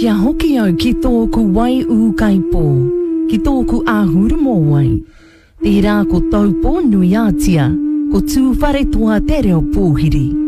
Kia hoki au ki tōku wai u kai pō, ki tōku āhuru mō wai. Tērā ko taupō nui ātia, ko tūwhare toa te reo pōhiri.